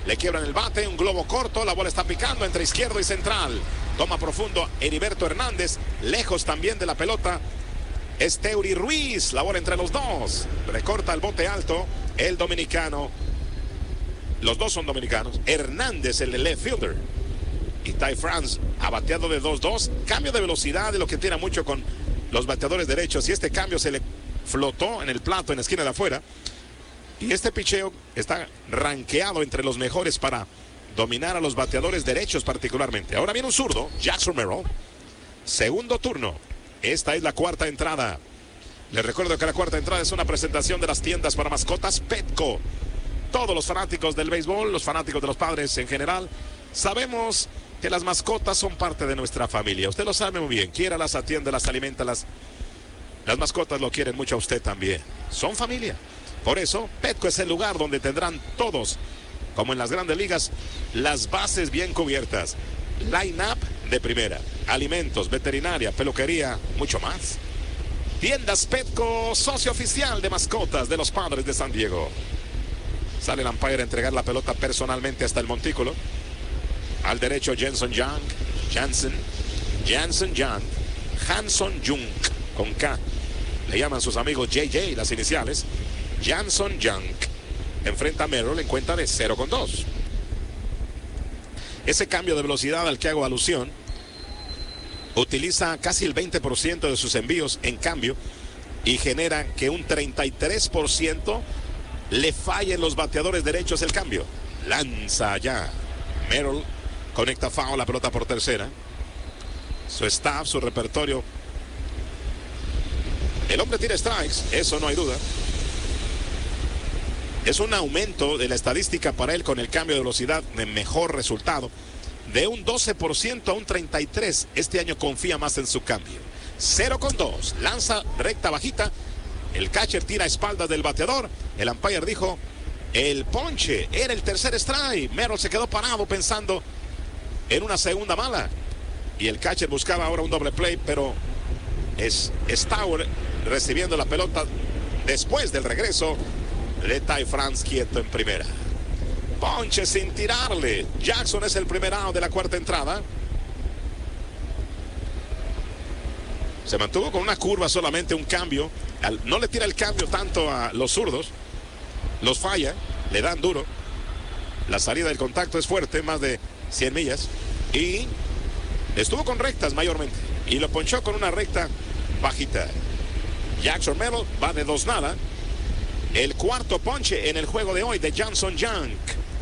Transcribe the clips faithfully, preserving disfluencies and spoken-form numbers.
Le quiebran el bate, un globo corto, la bola está picando entre izquierdo y central. Toma profundo Heriberto Hernández, lejos también de la pelota. Esteuri Ruiz, la bola entre los dos. Recorta el bote alto, el dominicano. Los dos son dominicanos. Hernández, el left fielder. Y Ty France ha bateado de dos dos. Cambio de velocidad de lo que tiene mucho con los bateadores derechos. Y este cambio se le flotó en el plato en la esquina de afuera. Y este picheo está rankeado entre los mejores para dominar a los bateadores derechos particularmente. Ahora viene un zurdo, Jackson Merrill. Segundo turno. Esta es la cuarta entrada. Les recuerdo que la cuarta entrada es una presentación de las tiendas para mascotas Petco. Todos los fanáticos del béisbol, los fanáticos de los Padres en general, sabemos que las mascotas son parte de nuestra familia. Usted lo sabe muy bien. Quiéralas, atiéndelas, aliméntalas. Las mascotas lo quieren mucho a usted también. Son familia. Por eso, Petco es el lugar donde tendrán todos, como en las grandes ligas, las bases bien cubiertas. Line-up de primera, alimentos, veterinaria, peluquería, mucho más. Tiendas Petco, socio oficial de mascotas de los Padres de San Diego. Sale el umpire a entregar la pelota personalmente hasta el montículo. Al derecho, Jenson Young, Jansen, Jansen Young, Hanson Jung, con K. Le llaman sus amigos J J, las iniciales. Janson Young enfrenta a Merrill en cuenta de cero con dos. Ese cambio de velocidad al que hago alusión utiliza casi el veinte por ciento de sus envíos en cambio y genera que un treinta y tres por ciento le fallen los bateadores derechos el cambio. Lanza ya. Merrill conecta foul, la pelota por tercera. Su staff, su repertorio. El hombre tira strikes, eso no hay duda. Es un aumento de la estadística para él con el cambio de velocidad de mejor resultado. De un doce por ciento a un treinta y tres por ciento. Este año confía más en su cambio. cero con dos. Lanza recta bajita. El catcher tira a espaldas del bateador. El umpire dijo, el ponche era el tercer strike. Merrill se quedó parado pensando en una segunda mala. Y el catcher buscaba ahora un doble play, pero es Stauer recibiendo la pelota después del regreso de Ty France quieto en primera. Ponche sin tirarle. Jackson es el primer out de la cuarta entrada. Se mantuvo con una curva, solamente un cambio. No le tira el cambio tanto a los zurdos. Los falla, le dan duro. La salida del contacto es fuerte, más de cien millas. Y estuvo con rectas mayormente. Y lo ponchó con una recta bajita. Jackson Merrill va de dos nada. El cuarto ponche en el juego de hoy de Janson Young.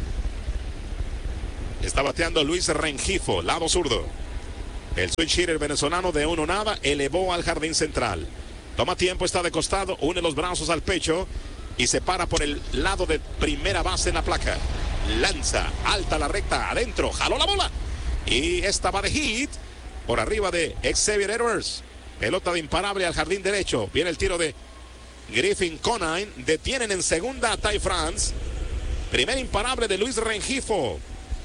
Está bateando Luis Rengifo, lado zurdo. El switch hitter venezolano de uno nada elevó al jardín central. Toma tiempo, está de costado, une los brazos al pecho y se para por el lado de primera base en la placa. Lanza, alta la recta, adentro, jaló la bola. Y esta va de hit por arriba de Xavier Edwards. Pelota de imparable al jardín derecho. Viene el tiro de Griffin Conine. Detienen en segunda a Ty France. Primer imparable de Luis Rengifo.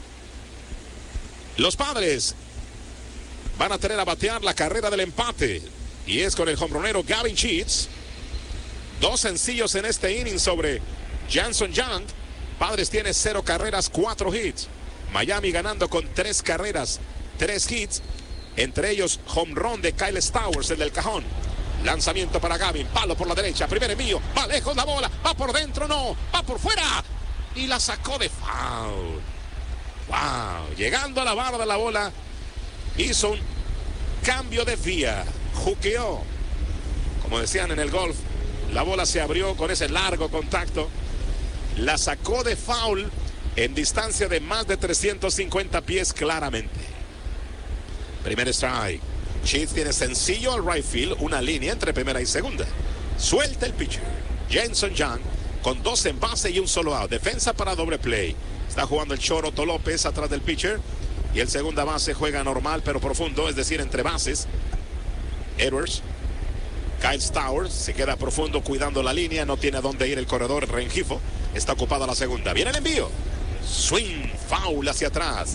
Los Padres van a tener a batear la carrera del empate. Y es con el jonronero Gavin Sheets. Dos sencillos en este inning sobre Janson Young. Padres tiene cero carreras, cuatro hits. Miami ganando con tres carreras, tres hits. Entre ellos, home run de Kyle Stowers, el del cajón. Lanzamiento para Gavin, palo por la derecha, primer envío, va lejos la bola, va por dentro, no, va por fuera. Y la sacó de foul. Wow, llegando a la barra de la bola, hizo un cambio de vía, juqueó. Como decían en el golf, la bola se abrió con ese largo contacto. La sacó de foul en distancia de más de trescientos cincuenta pies claramente. Primer strike. Sheets tiene sencillo al right field, una línea entre primera y segunda. Suelta el pitcher. Janson Young con dos en base y un solo out. Defensa para doble play. Está jugando el short Otto López atrás del pitcher. Y el segunda base juega normal pero profundo, es decir, entre bases. Edwards. Kyle Stowers se queda profundo cuidando la línea. No tiene a dónde ir el corredor Rengifo. Está ocupada la segunda. Viene el envío. Swing, foul hacia atrás.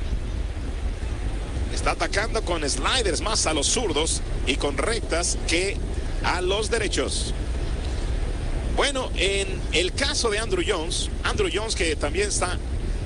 Está atacando con sliders más a los zurdos y con rectas que a los derechos. Bueno, en el caso de Andruw Jones, Andruw Jones que también está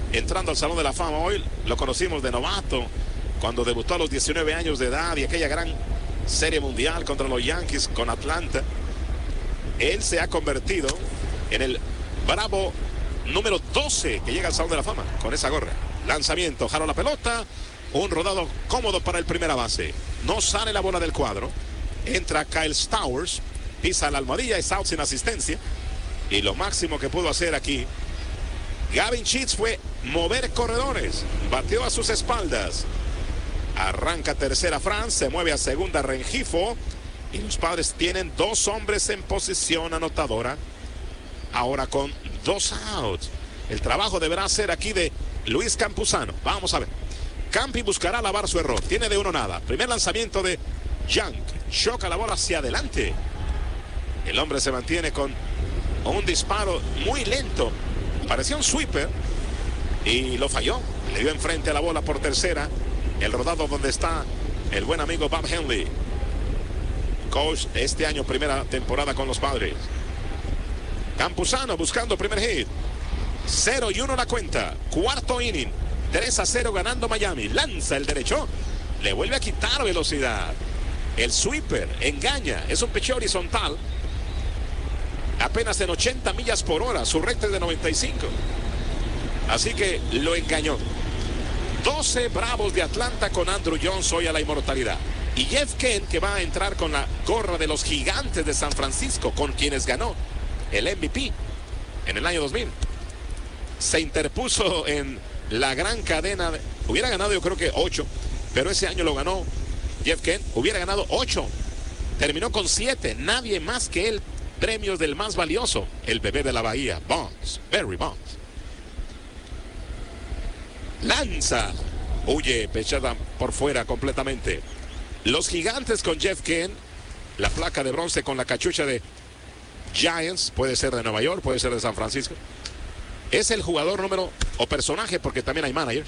entrando al Salón de la Fama. Hoy lo conocimos de novato, cuando debutó a los diecinueve años de edad y aquella gran serie mundial contra los Yankees con Atlanta. Él se ha convertido en el bravo número doce que llega al Salón de la Fama con esa gorra. Lanzamiento, jaló la pelota, un rodado cómodo para el primera base. No sale la bola del cuadro. Entra Kyle Stowers, pisa la almohadilla, es out sin asistencia. Y lo máximo que pudo hacer aquí Gavin Sheets fue mover corredores. Bateó a sus espaldas. Arranca tercera Franz, se mueve a segunda Rengifo. Y los Padres tienen dos hombres en posición anotadora. Ahora con dos outs. El trabajo deberá ser aquí de Luis Campuzano. Vamos a ver. Campi buscará lavar su error. Tiene de uno nada. Primer lanzamiento de Young. Choca la bola hacia adelante. El hombre se mantiene con un disparo muy lento. Parecía un sweeper y lo falló. Le dio enfrente a la bola por tercera. El rodado donde está el buen amigo Bob Henley. Coach este año, primera temporada con los Padres. Campuzano buscando primer hit. cero y uno la cuenta. Cuarto inning. tres a cero ganando Miami. Lanza el derecho. Le vuelve a quitar velocidad. El sweeper engaña. Es un pitch horizontal. Apenas en ochenta millas por hora. Su recta es de noventa y cinco. Así que lo engañó. doce Bravos de Atlanta con Andrew Jones hoy a la inmortalidad. Y Jeff Kent, que va a entrar con la gorra de los Gigantes de San Francisco, con quienes ganó el M V P en el año dos mil. Se interpuso en la gran cadena. De, hubiera ganado yo creo que ocho, pero ese año lo ganó Jeff Kent. Hubiera ganado ocho. Terminó con siete. Nadie más que él. Premios del más valioso. El bebé de la Bahía. Bonds. Barry Bonds. Lanza. Huye. Pechada por fuera completamente. Los Gigantes con Jeff Kent. La placa de bronce con la cachucha de Giants. Puede ser de Nueva York. Puede ser de San Francisco. Es el jugador número o personaje, porque también hay managers,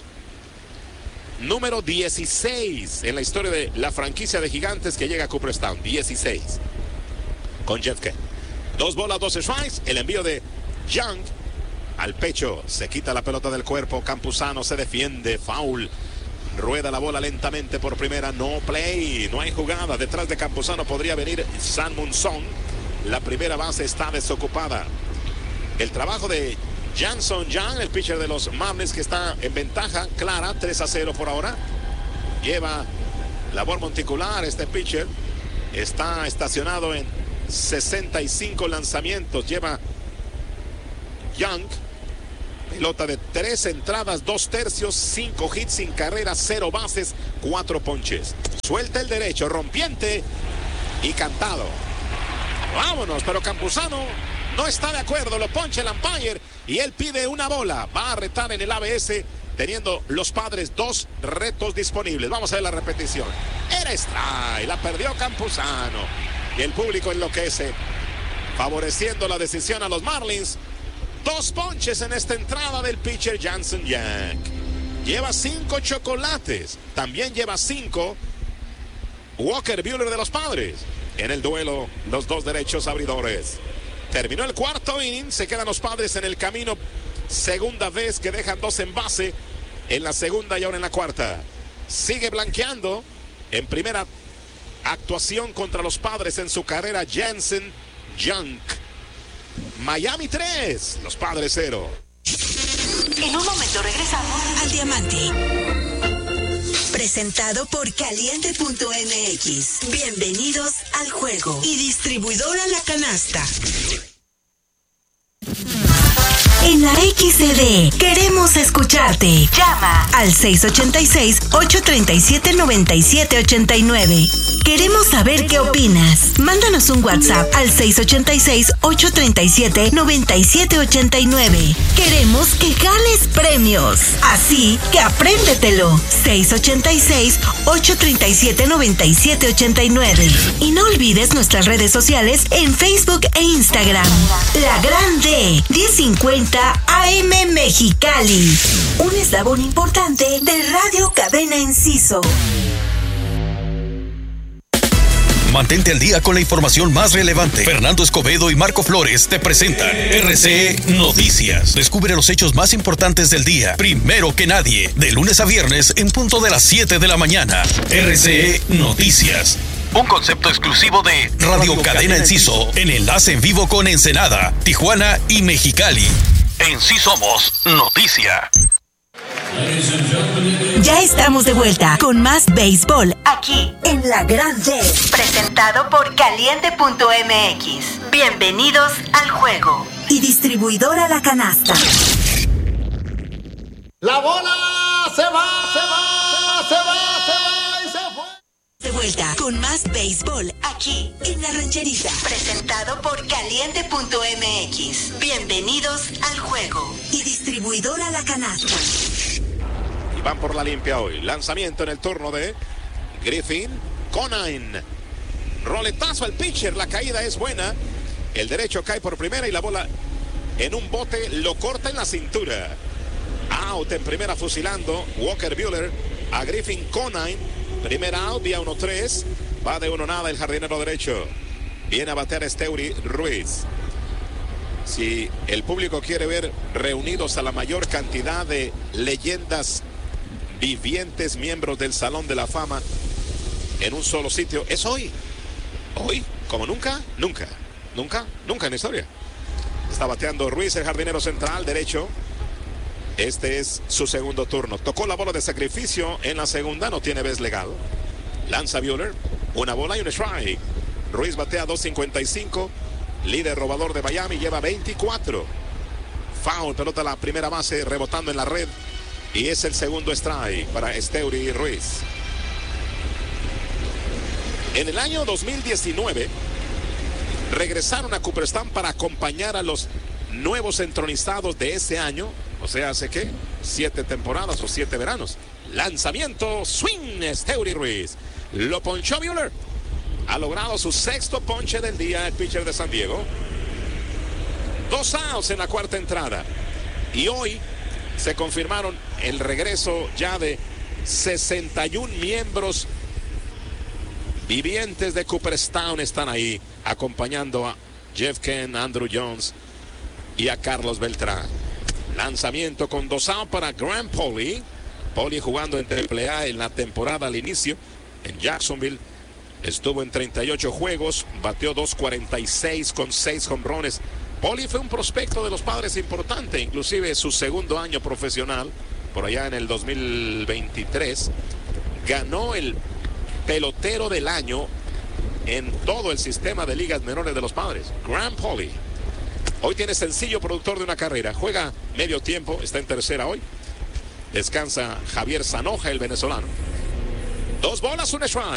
número dieciséis en la historia de la franquicia de Gigantes que llega a Cooperstown. dieciséis con Jeff Kent. Dos bolas, dos strikes. El envío de Young al pecho. Se quita la pelota del cuerpo. Campuzano se defiende. Foul. Rueda la bola lentamente por primera. No play. No hay jugada. Detrás de Campuzano podría venir San Munson. La primera base está desocupada. El trabajo de Janson Young, el pitcher de los Marlins, que está en ventaja clara, tres a cero por ahora. Lleva labor monticular este pitcher. Está estacionado en sesenta y cinco lanzamientos. Lleva Young. Pelota de tres entradas, dos tercios, cinco hits sin carrera, cero bases, cuatro ponches. Suelta el derecho, rompiente y cantado. Vámonos, pero Campuzano no está de acuerdo, lo poncha el umpire y él pide una bola. Va a retar en el A B S, teniendo los Padres dos retos disponibles. Vamos a ver la repetición. Era strike, la perdió Campuzano. Y el público enloquece, favoreciendo la decisión a los Marlins. Dos ponches en esta entrada del pitcher Janson Young. Lleva cinco chocolates. También lleva cinco Walker Buehler de los Padres. En el duelo, los dos derechos abridores. Terminó el cuarto inning. Se quedan los Padres en el camino. Segunda vez que dejan dos en base. En la segunda y ahora en la cuarta. Sigue blanqueando. En primera actuación contra los Padres en su carrera, Janson Young. Miami tres, los Padres cero. En un momento regresamos al Diamante. Presentado por Caliente punto M X. Bienvenidos al juego. Y distribuidora La Canasta. En la X C D queremos escucharte. Llama al seis ocho seis, ocho tres siete, nueve siete ocho nueve. Queremos saber qué opinas. Mándanos un WhatsApp al seis ocho seis, ocho tres siete, nueve siete ocho nueve. Queremos que ganes premios. Así que apréndetelo. seis ocho seis, ocho tres siete, nueve siete ocho nueve. Y no olvides nuestras redes sociales en Facebook e Instagram. La Grande diez cincuenta A M Mexicali. Un eslabón importante de Radio Cadena Enciso. Mantente al día con la información más relevante. Fernando Escobedo y Marco Flores te presentan R C E Noticias. Descubre los hechos más importantes del día, primero que nadie, de lunes a viernes en punto de las siete de la mañana. R C E Noticias. Un concepto exclusivo de Radio, Radio Cadena Enciso, en enlace en vivo con Ensenada, Tijuana y Mexicali. En Sí Somos Noticia. Ya estamos de vuelta con más béisbol aquí en La Gran D, presentado por Caliente punto M X. Bienvenidos al juego. Y distribuidora La Canasta. La bola se va, se va, se va, se va y se fue. De vuelta con más béisbol aquí en La Rancherita, presentado por Caliente punto M X. Bienvenidos al juego. Y distribuidora La Canasta. Van por la limpia hoy. Lanzamiento en el turno de Griffin Conine. Roletazo al pitcher. La caída es buena. El derecho cae por primera y la bola en un bote lo corta en la cintura. Out en primera fusilando Walker Buehler a Griffin Conine. Primera out, vía uno tres. Va de uno nada el jardinero derecho. Viene a batear Esteury Ruiz. Si el público quiere ver reunidos a la mayor cantidad de leyendas vivientes, miembros del Salón de la Fama en un solo sitio, es hoy. Hoy, como nunca, nunca, nunca, nunca en la historia. Está bateando Ruiz, el jardinero central derecho. Este es su segundo turno. Tocó la bola de sacrificio en la segunda, no tiene vez legal. Lanza Buehler, una bola y un strike. Ruiz batea dos cincuenta y cinco. Líder robador de Miami, lleva veinticuatro. Foul, pelota a la primera base, rebotando en la red. Y es el segundo strike para Esteury Ruiz. En el año dos mil diecinueve regresaron a Cooperstown para acompañar a los nuevos entronizados de ese año. O sea, hace que siete temporadas o siete veranos. Lanzamiento, swing, Esteury Ruiz. Lo ponchó Buehler. Ha logrado su sexto ponche del día el pitcher de San Diego. Dos outs en la cuarta entrada. Y hoy se confirmaron el regreso ya de sesenta y un miembros vivientes de Cooperstown. Están ahí acompañando a Jeff Kent, Andrew Jones y a Carlos Beltrán. Lanzamiento con dos outs para Grant Pauley. Pauley jugando en triple A en la temporada al inicio en Jacksonville. Estuvo en treinta y ocho juegos, bateó dos cuarenta y seis con seis jonrones. Pauley fue un prospecto de los Padres importante, inclusive su segundo año profesional, por allá en el dos mil veintitrés, ganó el pelotero del año en todo el sistema de ligas menores de los Padres. Grant Pauley. Hoy tiene sencillo, productor de una carrera, juega medio tiempo, está en tercera hoy. Descansa Javier Zanoja, el venezolano. Dos bolas, un strike.